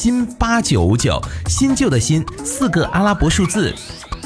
新8959，新旧的新，4个阿拉伯数字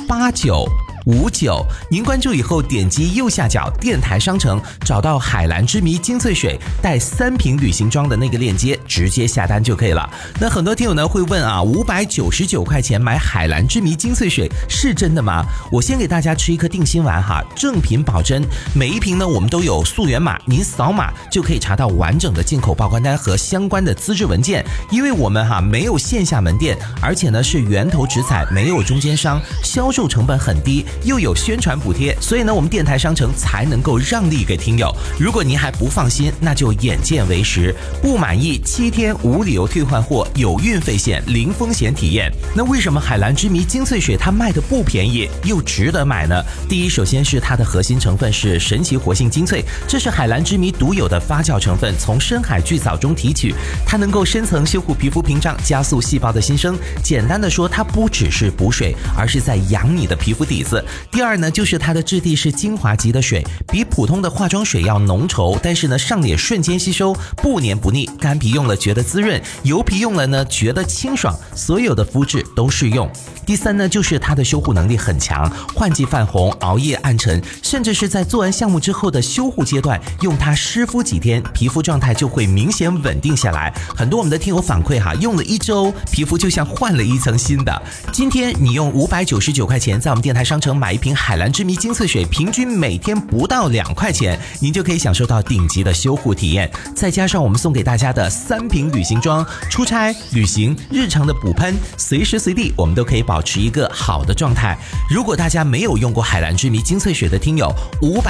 8959，您关注以后点击右下角电台商城，找到海蓝之谜精粹水带3瓶旅行装的那个链接，直接下单就可以了。那很多听友呢会问啊，599块钱买海蓝之谜精粹水是真的吗？我先给大家吃一颗定心丸哈，正品保真，每一瓶呢我们都有溯源码，您扫码就可以查到完整的进口报关单和相关的资质文件。因为我们没有线下门店，而且呢是源头直采，没有中间商，销售成本很低，又有宣传补贴，所以呢我们电台商城才能够让利给听友。如果您还不放心，那就眼见为实，不满意7天无理由退换货，有运费险，零风险体验。那为什么海蓝之谜精粹水它卖的不便宜又值得买呢？第一，首先是它的核心成分是神奇活性精粹，这是海蓝之谜独有的发酵成分，从深海巨藻中提取，它能够深层修护皮肤屏障，加速细胞的新生。简单的说，它不只是补水，而是在养你的皮肤底子。第二呢，就是它的质地是精华级的水，比普通的化妆水要浓稠，但是呢上脸瞬间吸收，不黏不腻，干皮用了觉得滋润，油皮用了呢觉得清爽，所有的肤质都适用。第三呢，就是它的修护能力很强，换季泛红、熬夜暗沉，甚至是在做完项目之后的修护阶段，用它湿敷几天，皮肤状态就会明显稳定下来。很多我们的听友反馈用了1周，皮肤就像换了一层新的。今天你用599块钱在我们电台商城买一瓶海蓝之谜精粹水，平均每天不到2块钱，您就可以享受到顶级的修护体验。再加上我们送给大家的3瓶旅行装，出差、旅行、日常的补喷，随时随地我们都可以保持一个好的状态。如果大家没有用过海蓝之谜精粹水的听友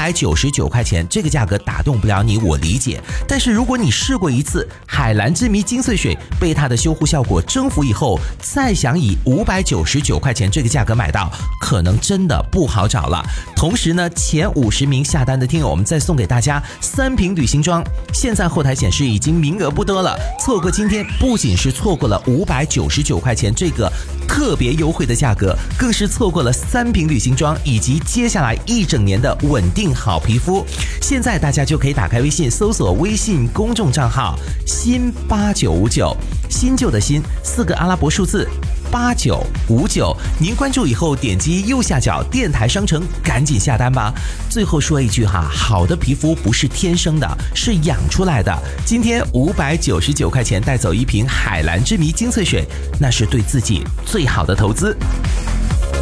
，599块钱这个价格打动不了你，我理解。但是如果你试过一次海蓝之谜精粹水，被它的修护效果征服以后，再想以599块钱这个价格买到，可能真的不好找了。同时呢，前50名下单的听友，我们再送给大家3瓶旅行装，现在后台显示已经名额不多了，错过今天不仅是错过了599块钱这个特别优惠的价格，更是错过了3瓶旅行装以及接下来1整年的稳定好皮肤。现在大家就可以打开微信，搜索微信公众账号新8959，新旧的新，4个阿拉伯数字8959，您关注以后点击右下角电台商城，赶紧下单吧。最后说一句好的皮肤不是天生的，是养出来的。今天599块钱带走一瓶海蓝之谜精粹水，那是对自己最好的投资。